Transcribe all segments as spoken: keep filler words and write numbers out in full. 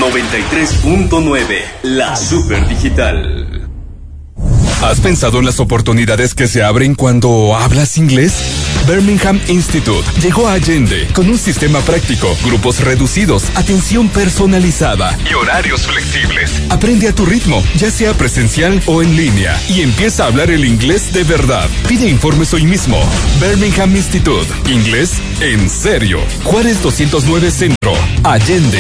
noventa y tres punto nueve, la Super Digital. ¿Has pensado en las oportunidades que se abren cuando hablas inglés? Birmingham Institute llegó a Allende con un sistema práctico, grupos reducidos, atención personalizada y horarios flexibles. Aprende a tu ritmo, ya sea presencial o en línea, y empieza a hablar el inglés de verdad. Pide informes hoy mismo. Birmingham Institute, inglés en serio. Juárez doscientos nueve Centro, Allende.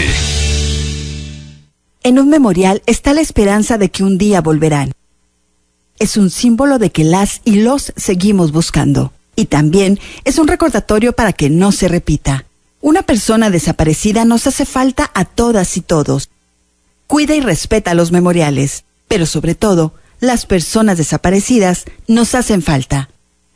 En un memorial está la esperanza de que un día volverán. Es un símbolo de que las y los seguimos buscando. Y también es un recordatorio para que no se repita. Una persona desaparecida nos hace falta a todas y todos. Cuida y respeta los memoriales, pero sobre todo, las personas desaparecidas nos hacen falta.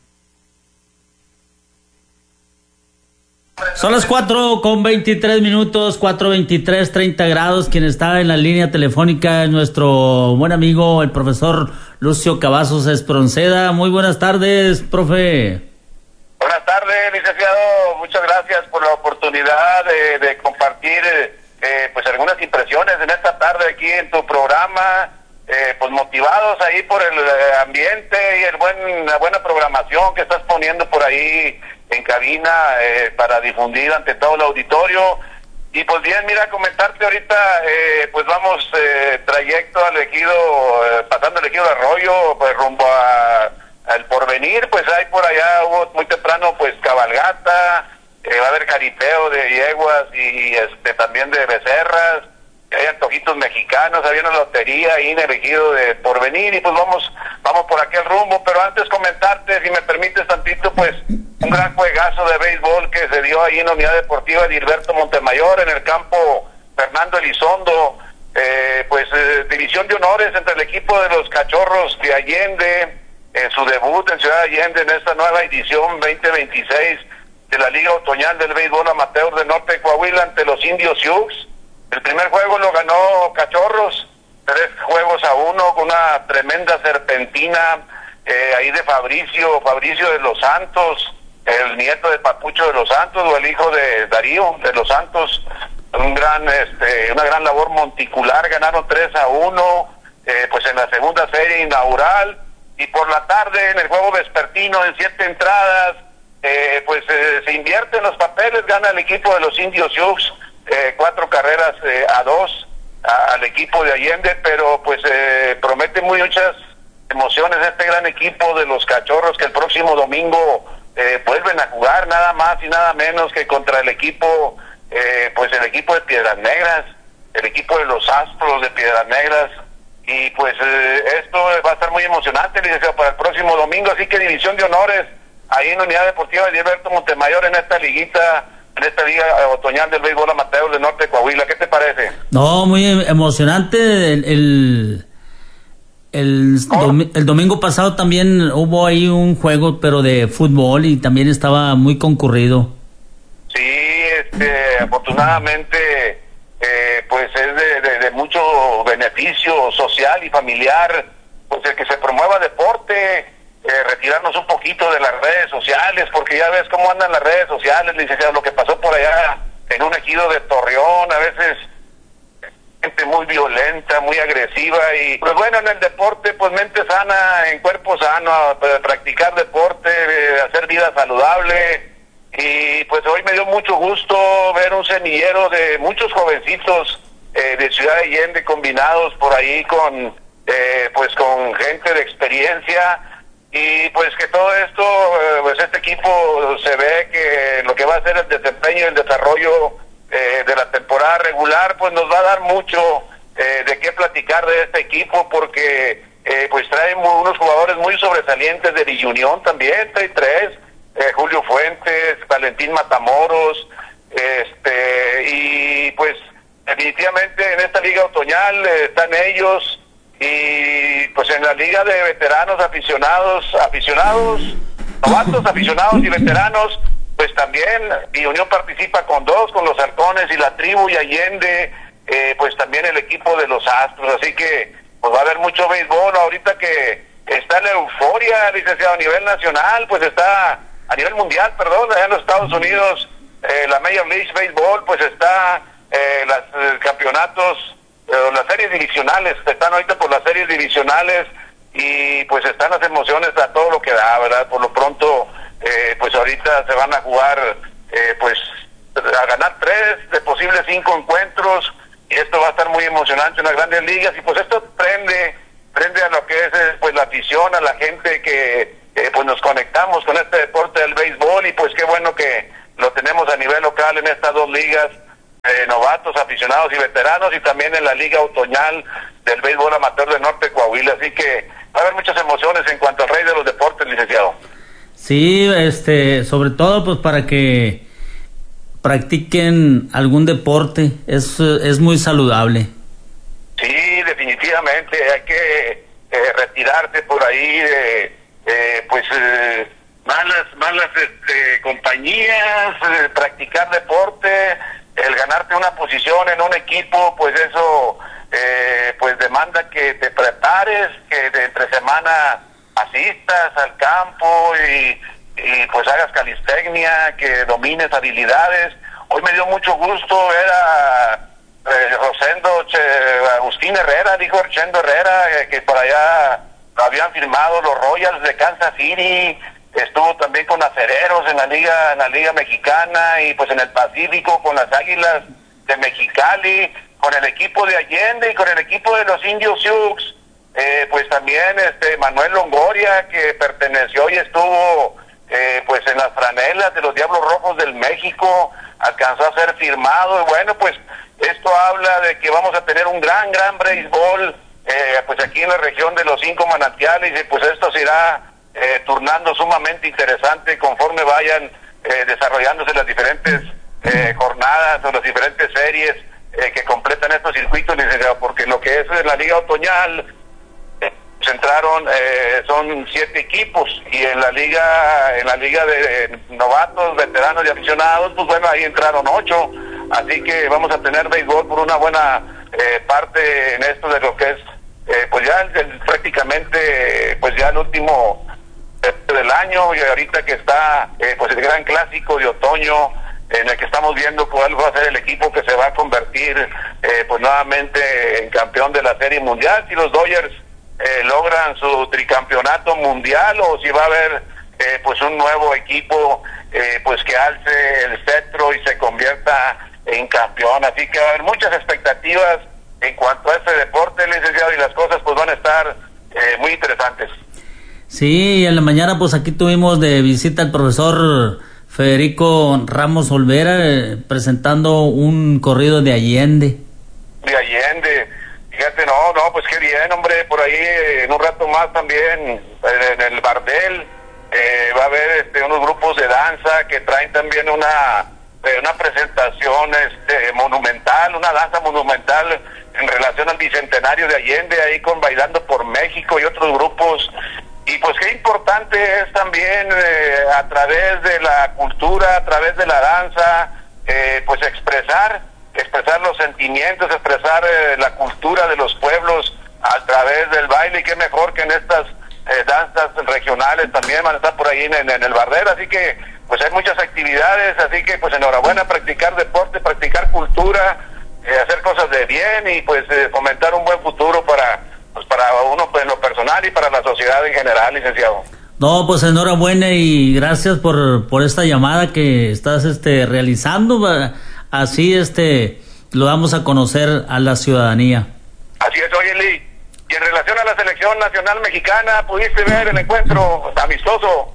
Son las cuatro con veintitrés minutos, cuatro veintitrés, treinta grados. Quien está en la línea telefónica es nuestro buen amigo, el profesor Lucio Cavazos Espronceda. Muy buenas tardes, profe. Buenas tardes, licenciado. Muchas gracias por la oportunidad de, de compartir eh, pues algunas impresiones en esta tarde aquí en tu programa. Eh, pues motivados ahí por el ambiente y el buen, la buena programación que estás poniendo por ahí en cabina eh, para difundir ante todo el auditorio. Y pues bien, mira, comentarte ahorita, eh, pues vamos eh, trayecto al ejido, eh, pasando el ejido de Arroyo, pues rumbo a, al Porvenir. Pues hay por allá, hubo muy temprano pues cabalgata, eh, va a haber cariteo de yeguas y este también de becerras. Hay antojitos mexicanos, había una lotería ahí en el ejido de Porvenir y pues vamos vamos por aquel rumbo. Pero antes comentarte, si me permites tantito, pues un gran juegazo de béisbol que se dio ahí en la Unidad Deportiva de Hilberto Montemayor, en el campo Fernando Elizondo. Eh, pues eh, división de honores entre el equipo de los Cachorros de Allende en su debut en Ciudad Allende en esta nueva edición veinte veintiséis de la Liga Otoñal del Béisbol Amateur del Norte de Coahuila ante los Indios Sioux. El primer juego lo ganó Cachorros, tres juegos a uno, con una tremenda serpentina eh, ahí de Fabricio, Fabricio de los Santos, el nieto de Papucho de los Santos, o el hijo de Darío de los Santos. Un gran, este, una gran labor monticular, ganaron tres a uno, eh, pues en la segunda serie inaugural. Y por la tarde, en el juego vespertino, en siete entradas, eh, pues eh, se invierten los papeles, gana el equipo de los Indios Sioux, Eh, cuatro carreras eh, a dos a, al equipo de Allende, pero pues eh, promete muchas emociones este gran equipo de los Cachorros que el próximo domingo eh, vuelven a jugar nada más y nada menos que contra el equipo eh, pues el equipo de Piedras Negras, el equipo de los Astros de Piedras Negras. Y pues eh, esto va a estar muy emocionante, licenciado, para el próximo domingo, así que división de honores ahí en la Unidad Deportiva de Hilberto Montemayor en esta liguita, en esta liga otoñal del béisbol amateur del Norte de Coahuila. ¿Qué te parece? No, muy emocionante. El el, el, domi- el domingo pasado también hubo ahí un juego, pero de fútbol, y también estaba muy concurrido. Sí, este, afortunadamente, eh, pues es de, de, de mucho beneficio social y familiar, pues el que se promueva deporte. Eh, retirarnos un poquito de las redes sociales, porque ya ves cómo andan las redes sociales, licenciado, lo que pasó por allá en un ejido de Torreón, a veces gente muy violenta, muy agresiva, y pues bueno, en el deporte, pues mente sana, en cuerpo sano, eh, practicar deporte, eh, hacer vida saludable. Y pues hoy me dio mucho gusto ver un semillero de muchos jovencitos eh, de Ciudad de Allende combinados por ahí con eh, pues con gente de experiencia. Y pues que todo esto, eh, pues este equipo se ve que lo que va a ser el desempeño y el desarrollo eh, de la temporada regular, pues nos va a dar mucho eh, de qué platicar de este equipo, porque eh, pues trae muy, unos jugadores muy sobresalientes de Villunión también, trae tres, eh, Julio Fuentes, Valentín Matamoros, este y pues definitivamente en esta liga otoñal eh, están ellos. Y pues en la liga de veteranos, aficionados, aficionados, novatos, aficionados y veteranos, pues también y Unión participa con dos, con los Halcones y la Tribu y Allende, eh, pues también el equipo de los Astros. Así que pues va a haber mucho béisbol ahorita que está la euforia, licenciado, a nivel nacional, pues está a nivel mundial, perdón, allá en los Estados Unidos, eh, la Major League Baseball, pues está eh, las, el campeonato campeonatos, eh, las series divisionales, están ahorita por las series divisionales y pues están las emociones a todo lo que da, ¿verdad? Por lo pronto, eh, pues ahorita se van a jugar, eh, pues a ganar tres de posibles cinco encuentros, y esto va a estar muy emocionante en las grandes ligas, y pues esto prende, prende a lo que es eh, pues la afición, a la gente que eh, pues nos conectamos con este deporte del béisbol, y pues qué bueno que lo tenemos a nivel local en estas dos ligas, eh, novatos, aficionados y veteranos, y también en la liga otoñal del béisbol amateur de Norte Coahuila, así que va a haber muchas emociones en cuanto al rey de los deportes, licenciado. Sí, este, sobre todo pues para que practiquen algún deporte, es, es muy saludable. Sí, definitivamente, hay que eh, retirarse por ahí de, eh, pues, eh, malas, malas este, compañías, eh, practicar deporte, el ganarte una posición en un equipo, pues eso, eh, pues demanda que te prepares, que de entre semana asistas al campo y, y pues hagas calistecnia, que domines habilidades. Hoy me dio mucho gusto ver a eh, Rosendo che, Agustín Herrera, dijo Chendo Herrera, eh, que por allá habían firmado los Royals de Kansas City, estuvo también con Acereros en la liga, en la liga mexicana, y pues en el Pacífico con las Águilas de Mexicali, con el equipo de Allende y con el equipo de los Indios Sioux. Eh, pues también este Manuel Longoria, que perteneció y estuvo eh, pues en las franelas de los Diablos Rojos del México, alcanzó a ser firmado, y bueno, pues esto habla de que vamos a tener un gran, gran béisbol, eh, pues aquí en la región de los Cinco Manantiales, y pues esto se irá eh, turnando sumamente interesante conforme vayan eh, desarrollándose las diferentes eh, jornadas o las diferentes series eh, que completan estos circuitos, licenciado, porque lo que es en la liga otoñal se entraron, eh, son siete equipos, y en la liga en la liga de novatos, veteranos y aficionados, pues bueno, ahí entraron ocho, así que vamos a tener béisbol por una buena eh, parte en esto de lo que es, eh, pues ya el, el, prácticamente, pues ya el último del año, y ahorita que está, eh, pues el gran clásico de otoño, en el que estamos viendo cuál va a ser el equipo que se va a convertir, eh, pues nuevamente en campeón de la Serie Mundial, si los Dodgers Eh, logran su tricampeonato mundial, o si va a haber eh, pues un nuevo equipo eh, pues que alce el cetro y se convierta en campeón. Así que va a haber muchas expectativas en cuanto a este deporte, licenciado, y las cosas pues van a estar eh, muy interesantes. Sí, en la mañana pues aquí tuvimos de visita al profesor Federico Ramos Olvera eh, presentando un corrido de Allende. De Allende. Fíjate, no, no, pues qué bien, hombre, por ahí en un rato más también en, en el Bardel eh, va a haber este, unos grupos de danza que traen también una eh, una presentación este, monumental, una danza monumental en relación al bicentenario de Allende, ahí con Bailando por México y otros grupos, y pues qué importante es también eh, a través de la cultura, a través de la danza, eh, pues expresar expresar los sentimientos, expresar eh, la cultura de los pueblos a través del baile, y qué mejor que en estas eh, danzas regionales también van a estar por ahí en, en el Bardel, así que pues hay muchas actividades, así que pues enhorabuena, practicar deporte, practicar cultura, eh, hacer cosas de bien, y pues eh, fomentar un buen futuro para pues para uno pues, en lo personal y para la sociedad en general, licenciado. No, pues enhorabuena y gracias por, por esta llamada que estás este realizando. Así este lo damos a conocer a la ciudadanía. Así es, oye Lee, y en relación a la selección nacional mexicana, ¿pudiste ver el encuentro amistoso?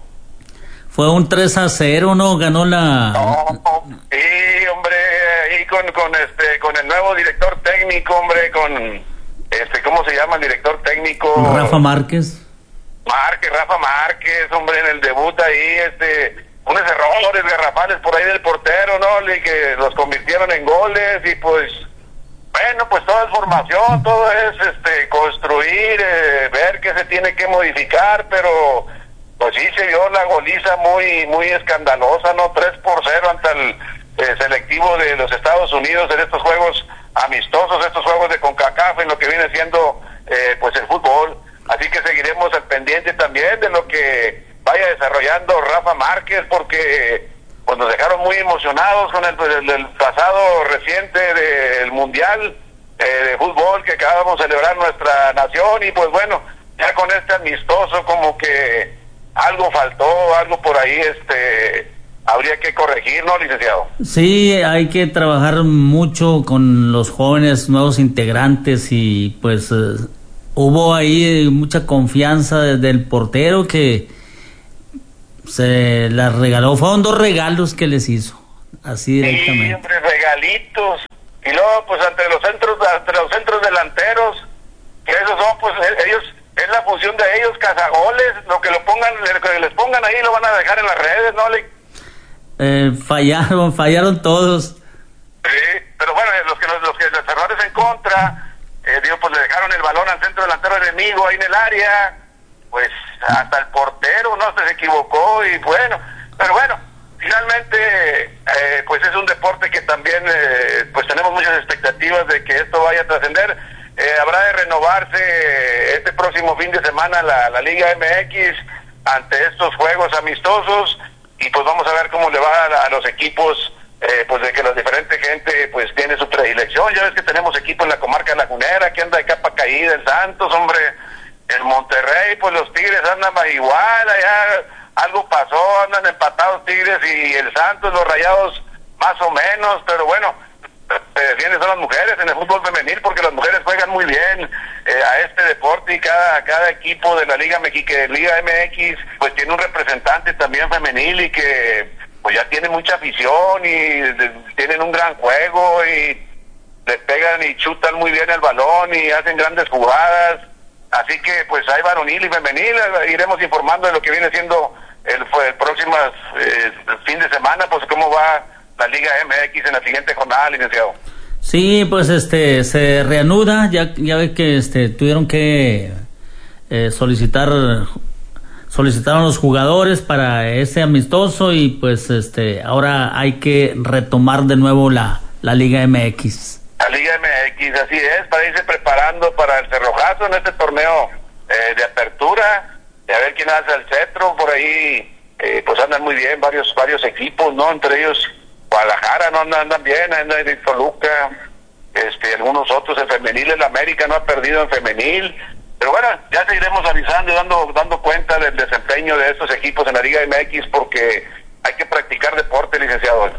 Fue un tres a cero, ¿no? Ganó la... No, sí, hombre, y con, con este con el nuevo director técnico, hombre, con este, ¿cómo se llama el director técnico? Rafa Márquez. Márquez, Rafa Márquez, hombre, en el debut ahí, este... unos errores garrafales por ahí del portero, ¿no? Y que los convirtieron en goles, y pues, bueno, pues todo es formación, todo es este construir, eh, ver qué se tiene que modificar, pero pues sí se vio la goliza muy muy escandalosa, ¿no? tres por cero ante el eh, selectivo de los Estados Unidos en estos juegos amistosos, estos juegos de CONCACAF, en lo que viene siendo eh, pues el fútbol. Así que seguiremos al pendiente también de lo que vaya desarrollando Rafa Márquez, porque pues nos dejaron muy emocionados con el, el, el pasado reciente del mundial eh, de fútbol que acabamos de celebrar nuestra nación, y pues bueno, ya con este amistoso como que algo faltó, algo por ahí este habría que corregir, ¿no, licenciado? Sí, hay que trabajar mucho con los jóvenes, nuevos integrantes, y pues eh, hubo ahí mucha confianza desde el portero que se las regaló. Fueron dos regalos que les hizo, así directamente. Sí, hombre, regalitos. Y luego, pues, ante los centros, ante los centros delanteros, que esos son, pues, ellos, es la función de ellos, cazagoles, lo que lo pongan, lo que les pongan ahí lo van a dejar en las redes, ¿no? Le... Eh, fallaron, fallaron todos. Sí, pero bueno, los que los, los que los errores en contra, eh, digo, pues le dejaron el balón al centro delantero enemigo ahí en el área, pues hasta el portero no se equivocó, y bueno, pero bueno, finalmente eh, pues es un deporte que también eh, pues tenemos muchas expectativas de que esto vaya a trascender. Eh, habrá de renovarse este próximo fin de semana la, la Liga M X ante estos juegos amistosos, y pues vamos a ver cómo le va a, a los equipos, eh, pues de que la diferente gente pues tiene su predilección. Ya ves que tenemos equipo en la comarca lagunera que anda de capa caída, el Santos, hombre, el Monterrey, pues los Tigres andan igual, allá algo pasó, andan empatados Tigres y el Santos, los Rayados más o menos, pero bueno, se defienden son las mujeres en el fútbol femenil, porque las mujeres juegan muy bien eh, a este deporte, y cada cada equipo de la Liga Mexica, Liga M X, pues tiene un representante también femenil, y que pues ya tiene mucha afición y de, tienen un gran juego, y le pegan y chutan muy bien el balón y hacen grandes jugadas. Así que pues hay varonil y femenil, iremos informando de lo que viene siendo el, el próximo eh, fin de semana, pues cómo va la Liga M X en la siguiente jornada, licenciado. Sí, pues este se reanuda, ya ya ve que este tuvieron que eh, solicitar solicitaron los jugadores para ese amistoso, y pues este ahora hay que retomar de nuevo la la Liga M X. La Liga M X, así es, para irse preparando para el cerrojazo en este torneo eh, de apertura, y a ver quién hace el cetro. Por ahí eh, pues andan muy bien varios varios equipos, ¿no? Entre ellos Guadalajara, no andan, andan bien, andan en Toluca, este, algunos otros en femenil, el América no ha perdido en femenil, pero bueno, ya seguiremos avisando y dando, dando cuenta del desempeño de estos equipos en la Liga M X, porque hay que practicar deporte, licenciado.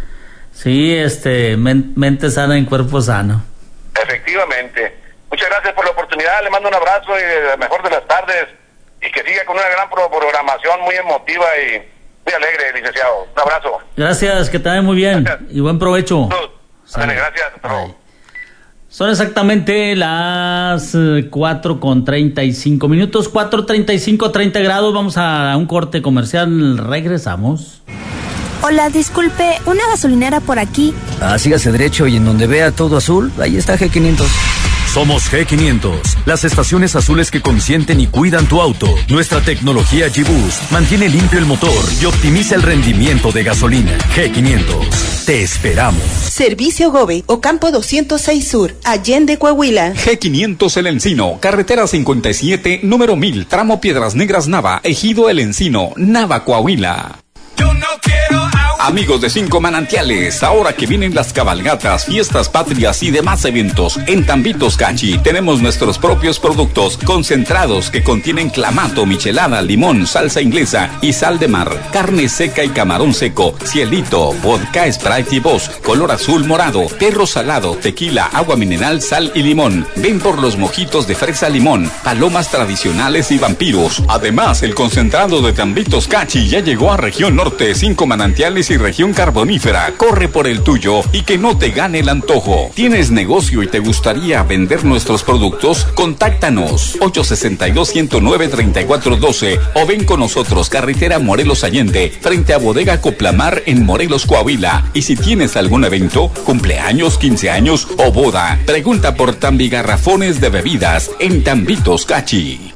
Sí, este, men- mente sana en cuerpo sano. Efectivamente. Muchas gracias por la oportunidad, le mando un abrazo y la mejor de las tardes, y que siga con una gran pro- programación muy emotiva y muy alegre, licenciado. Un abrazo. Gracias, que te vaya muy bien. Gracias. Y buen provecho. Dale, gracias. Hasta luego. Son exactamente las cuatro con treinta y cinco minutos, cuatro treinta y cinco, treinta grados. Vamos a un corte comercial, regresamos. Hola, disculpe, ¿una gasolinera por aquí? Ah, sígase derecho y en donde vea todo azul, ahí está G quinientos. Somos G quinientos, las estaciones azules que consienten y cuidan tu auto. Nuestra tecnología G-Boost mantiene limpio el motor y optimiza el rendimiento de gasolina. G quinientos, te esperamos. Servicio Gobe, Ocampo doscientos seis Sur, Allende, Coahuila. G quinientos El Encino, carretera cincuenta y siete, número mil, tramo Piedras Negras Nava, Ejido El Encino, Nava, Coahuila. Yo no quiero agua. Amigos de Cinco Manantiales, ahora que vienen las cabalgatas, fiestas patrias y demás eventos, en Tambitos Cachi tenemos nuestros propios productos concentrados que contienen clamato, michelada, limón, salsa inglesa y sal de mar, carne seca y camarón seco, cielito, vodka, Sprite y Boss, color azul morado, perro salado, tequila, agua mineral, sal y limón. Ven por los mojitos de fresa limón, palomas tradicionales y vampiros. Además, el concentrado de Tambitos Cachi ya llegó a Región Norte, Cinco Manantiales y Región Carbonífera. Corre por el tuyo y que no te gane el antojo. ¿Tienes negocio y te gustaría vender nuestros productos? Contáctanos ocho sesenta y dos, ciento nueve, treinta y cuatro doce o ven con nosotros, carretera Morelos Allende, frente a Bodega Coplamar en Morelos, Coahuila. Y si tienes algún evento, cumpleaños, quince años o boda, pregunta por Tambi Garrafones de bebidas en Tambitos Cachi.